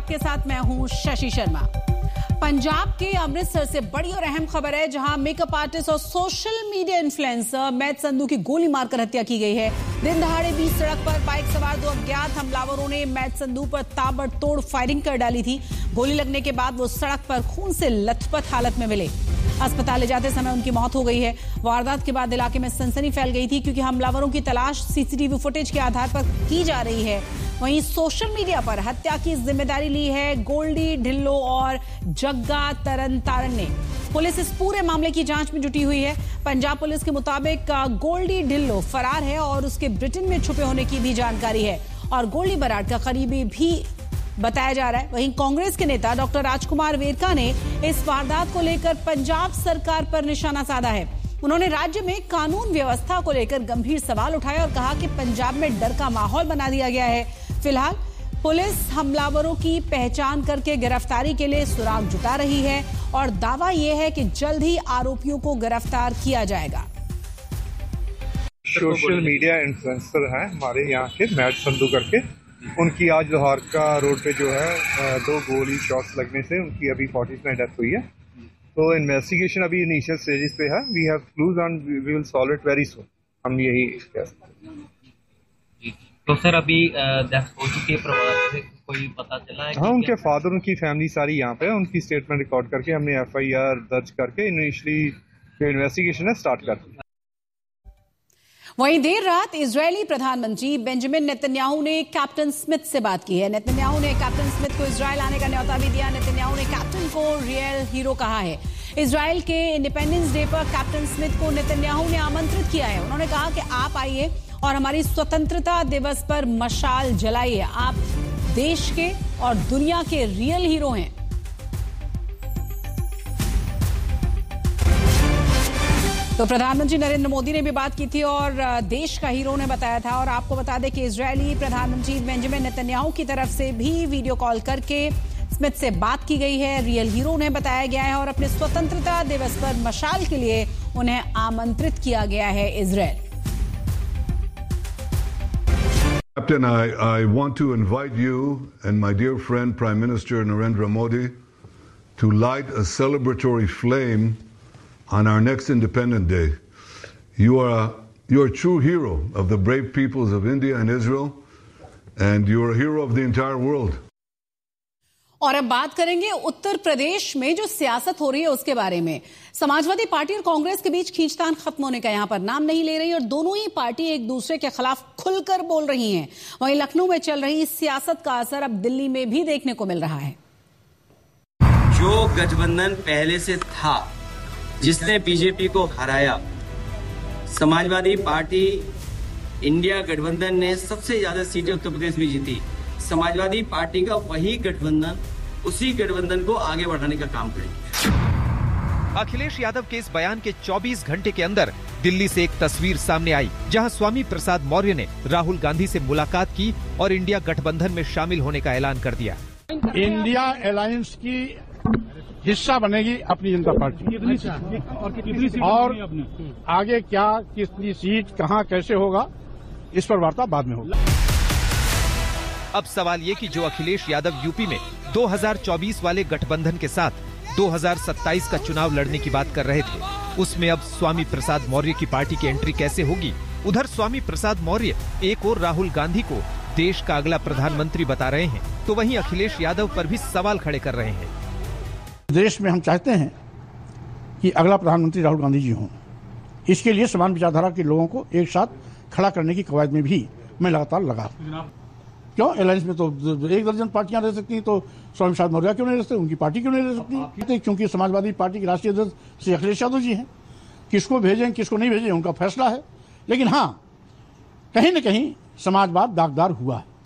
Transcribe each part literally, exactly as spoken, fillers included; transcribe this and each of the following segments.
आपके साथ मैं हूं शशि शर्मा। पंजाब के अमृतसर से बड़ी और अहम खबर है, जहां मेकअप आर्टिस्ट और social media influencer math Sandhu की गोली मारकर हत्या की गई है। दिन दहाड़े बीच सड़क पर बाइक सवार दो अज्ञात हमलावरों ने मैथ संधू पर ताबड़तोड़ फायरिंग कर डाली थी। गोली लगने के बाद वो सड़क पर खून से लथपथ हालत में मिले। अस्पताल ले जाते समय उनकी मौत हो गई है। वारदात के बाद इलाके में सनसनी फैल गई थी, क्योंकि हमलावरों की तलाश सीसीटीवी फुटेज के आधार पर की जा रही है। वहीं सोशल मीडिया पर हत्या की जिम्मेदारी ली है गोल्डी ढिल्लो और जग्गा तरन तारण ने। पुलिस इस पूरे मामले की जांच में जुटी हुई है। पंजाब पुलिस के मुताबिक गोल्डी ढिल्लो फरार है और उसके ब्रिटेन में छुपे होने की भी जानकारी है, और गोल्डी बराड़ का करीबी भी बताया जा रहा है। वहीं कांग्रेस के नेता डॉक्टर राजकुमार वेरका ने इस वारदात को लेकर पंजाब सरकार पर निशाना साधा है। उन्होंने राज्य में कानून व्यवस्था को लेकर गंभीर सवाल उठाए और कहा कि पंजाब में डर का माहौल बना दिया गया है। फिलहाल पुलिस हमलावरों की पहचान करके गिरफ्तारी के लिए सुराग जुटा रही है और दावा यह है कि जल्द ही आरोपियों को गिरफ्तार किया जाएगा। सोशल मीडिया इन्फ्लुएंसर हैं हमारे यहाँ के मैथ संधू करके, उनकी आज लोहार का रोड पे जो है दो गोली शॉट्स लगने से उनकी अभी फोर्टी में डेथ हुई है। तो इन्वेस्टिगेशन अभी इनिशियल स्टेजेस पे है। We have clues and we will solve it very soon. हम यही कह सकते हैं। तो सर अभी डेथ हो चुकी है, परिवार से कोई पता चला है? हाँ, उनके फादर उनकी फैमिली सारी यहाँ पे है। उनकी स्टेटमेंट रिकॉर्ड करके हमने एफ आई आर दर्ज करके इनिशियली जो इन्वेस्टिगेशन है स्टार्ट कर दी। वहीं देर रात इजरायली प्रधानमंत्री बेंजामिन नेतन्याहू ने कैप्टन स्मिथ से बात की है। नेतन्याहू ने कैप्टन स्मिथ को इजरायल आने का न्योता भी दिया। नेतन्याहू ने कैप्टन को रियल हीरो कहा है। इजरायल के इंडिपेंडेंस डे पर कैप्टन स्मिथ को नेतन्याहू ने आमंत्रित किया है। उन्होंने कहा कि आप आइए और हमारी स्वतंत्रता दिवस पर मशाल जलाइए। आप देश के और दुनिया के रियल हीरो हैं। तो प्रधानमंत्री नरेंद्र मोदी ने भी बात की थी और देश का हीरो ने बताया था। और आपको बता दें कि इजरायली प्रधानमंत्री बेंजामिन नेतन्याहू की तरफ से भी वीडियो कॉल करके स्मिथ से बात की गई है। रियल हीरो उन्हें बताया गया है और अपने स्वतंत्रता दिवस पर मशाल के लिए उन्हें आमंत्रित किया गया है Israel. Captain, I, I want to invite you and my dear friend Prime Minister Narendra Modi to light a celebratory flame on our next Independence Day. You are a, you're a true hero of the brave peoples of India and Israel, and you're a hero of the entire world. और अब बात करेंगे उत्तर प्रदेश में जो सियासत हो रही है उसके बारे में। समाजवादी पार्टी और कांग्रेस के बीच खींचतान खत्म होने का यहां पर नाम नहीं ले रही और दोनों ही पार्टी एक दूसरे के खिलाफ खुलकर बोल रही हैं। वहीं लखनऊ में चल रही सियासत का असर अब दिल्ली में भी देखने को मिल रहा है। जो गठबंधन पहले से था, जिसने बीजेपी को हराया, समाजवादी पार्टी इंडिया गठबंधन ने सबसे ज्यादा सीटें उत्तर प्रदेश में जीती। समाजवादी पार्टी का वही गठबंधन उसी गठबंधन को आगे बढ़ाने का काम करेगी। अखिलेश यादव के इस बयान के चौबीस घंटे के अंदर दिल्ली से एक तस्वीर सामने आई, जहां स्वामी प्रसाद मौर्य ने राहुल गांधी से मुलाकात की और इंडिया गठबंधन में शामिल होने का ऐलान कर दिया। इंडिया अलायंस की हिस्सा बनेगी अपनी जनता पार्टी, और आगे क्या, कितनी सीट, कहां, कैसे होगा, इस पर वार्ता बाद में होगी। अब सवाल ये कि जो अखिलेश यादव यूपी में दो हज़ार चौबीस वाले गठबंधन के साथ दो हज़ार सत्ताईस का चुनाव लड़ने की बात कर रहे थे, उसमें अब स्वामी प्रसाद मौर्य की पार्टी की एंट्री कैसे होगी? उधर स्वामी प्रसाद मौर्य एक और राहुल गांधी को देश का अगला प्रधानमंत्री बता रहे हैं, तो वहीं अखिलेश यादव पर भी सवाल खड़े कर रहे हैं। देश में हम चाहते हैं कि अगला प्रधानमंत्री राहुल गांधी जी हों। इसके लिए समान विचारधारा के लोगों को एक साथ खड़ा करने की कवायद में भी मैं लगातार लगा। क्यों अलायंस में तो एक दर्जन पार्टियां रह सकती, तो स्वामी प्रसाद मौर्य क्यों नहीं रह सकते, उनकी पार्टी क्यों नहीं रह सकती? क्योंकि समाजवादी पार्टी के राष्ट्रीय अध्यक्ष श्री अखिलेश यादव जी हैं। किसको भेजें किसको नहीं भेजें उनका फैसला है, लेकिन हाँ, कहीं न कहीं समाजवाद दागदार हुआ है।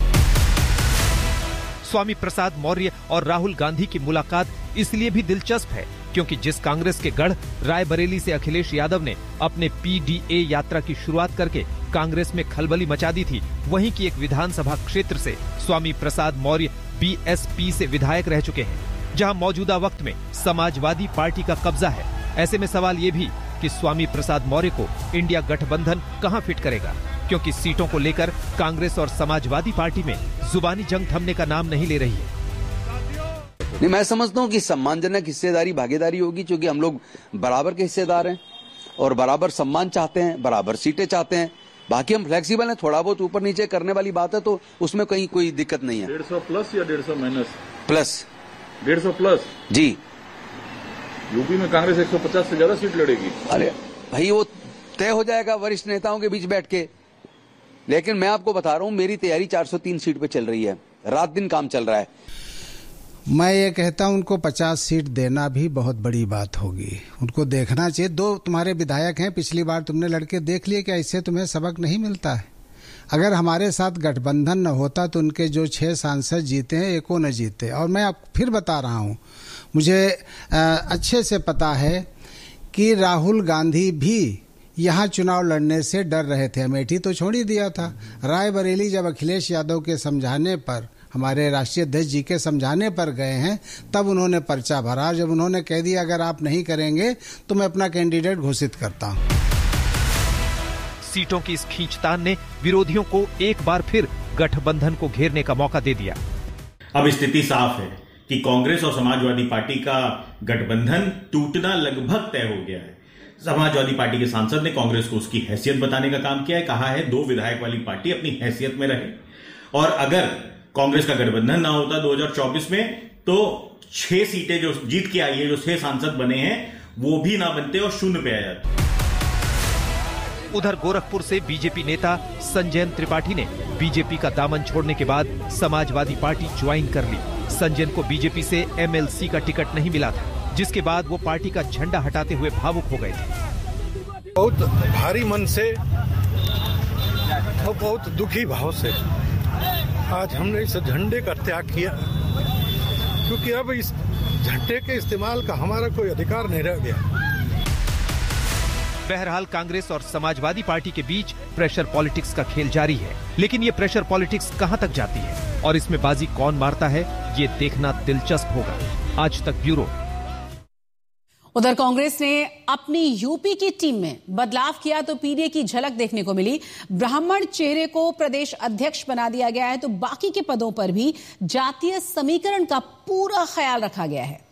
स्वामी प्रसाद मौर्य और राहुल गांधी की मुलाकात इसलिए भी दिलचस्प है क्योंकि जिस कांग्रेस के गढ़ रायबरेली से अखिलेश यादव ने अपने पीडीए यात्रा की शुरुआत करके कांग्रेस में खलबली मचा दी थी, वहीं की एक विधानसभा क्षेत्र से स्वामी प्रसाद मौर्य बीएसपी से विधायक रह चुके हैं, जहां मौजूदा वक्त में समाजवादी पार्टी का कब्जा है। ऐसे में सवाल ये भी कि स्वामी प्रसाद मौर्य को इंडिया गठबंधन कहां फिट करेगा, क्योंकि सीटों को लेकर कांग्रेस और समाजवादी पार्टी में जुबानी जंग थमने का नाम नहीं ले रही है। नहीं, मैं समझता हूँ कि सम्मानजनक हिस्सेदारी भागीदारी होगी, क्योंकि हम लोग बराबर के हिस्सेदार हैं और बराबर सम्मान चाहते हैं, बराबर सीटें चाहते हैं। बाकी हम फ्लेक्सिबल हैं, थोड़ा बहुत ऊपर नीचे करने वाली बात है, तो उसमें कहीं कोई दिक्कत नहीं है। डेढ़ सौ प्लस या डेढ़ सौ माइनस? प्लस। डेढ़ सौ प्लस? जी। यूपी में कांग्रेस एक सौ पचास से ज्यादा सीट लड़ेगी। अरे भाई, वो तय हो जाएगा वरिष्ठ नेताओं के बीच बैठ के। लेकिन मैं आपको बता रहा हूँ, मेरी तैयारी चार सौ तीन सीट पे चल रही है, रात दिन काम चल रहा है। मैं ये कहता हूं उनको पचास सीट देना भी बहुत बड़ी बात होगी, उनको देखना चाहिए। दो तुम्हारे विधायक हैं, पिछली बार तुमने लड़के देख लिए, क्या इससे तुम्हें सबक नहीं मिलता है? अगर हमारे साथ गठबंधन न होता तो उनके जो छह सांसद जीते हैं एको न जीते। और मैं आप फिर बता रहा हूं, मुझे अच्छे से पता है कि राहुल गांधी भी यहाँ चुनाव लड़ने से डर रहे थे। अमेठी तो छोड़ ही दिया था। रायबरेली जब अखिलेश यादव के समझाने पर, हमारे राष्ट्रीय अध्यक्ष जी के समझाने पर गए हैं, तब उन्होंने पर्चा भरा। जब उन्होंने कह दिया अगर आप नहीं करेंगे तो मैं अपना कैंडिडेट घोषित करता हूं। सीटों की इस खींचतान ने विरोधियों को एक बार फिर गठबंधन को घेरने का मौका दे दिया। अब स्थिति साफ है कि कांग्रेस और समाजवादी पार्टी का गठबंधन टूटना लगभग तय हो गया है। समाजवादी पार्टी के सांसद ने कांग्रेस को उसकी हैसियत बताने का काम किया है, कहा है दो विधायक वाली पार्टी अपनी हैसियत में रहे, और अगर कांग्रेस का गठबंधन ना होता दो हज़ार चौबीस में तो छह सीटें जो जीत के आई है, जो छह सांसद बने हैं, वो भी ना बनते और शून्य पे आ जाते। उधर गोरखपुर से बीजेपी नेता संजयन त्रिपाठी ने बीजेपी का दामन छोड़ने के बाद समाजवादी पार्टी ज्वाइन कर ली। संजयन को बीजेपी से एमएलसी का टिकट नहीं मिला था, जिसके बाद वो पार्टी का झंडा हटाते हुए भावुक हो गए थे। बहुत भारी मन से और बहुत दुखी भाव से आज हमने इस झंडे का त्याग किया, क्योंकि अब इस झंडे के इस्तेमाल का हमारा कोई अधिकार नहीं रह गया। बहरहाल कांग्रेस और समाजवादी पार्टी के बीच प्रेशर पॉलिटिक्स का खेल जारी है, लेकिन ये प्रेशर पॉलिटिक्स कहां तक जाती है और इसमें बाजी कौन मारता है, ये देखना दिलचस्प होगा। आज तक ब्यूरो। उधर कांग्रेस ने अपनी यूपी की टीम में बदलाव किया तो पीडीए की झलक देखने को मिली। ब्राह्मण चेहरे को प्रदेश अध्यक्ष बना दिया गया है, तो बाकी के पदों पर भी जातीय समीकरण का पूरा ख्याल रखा गया है।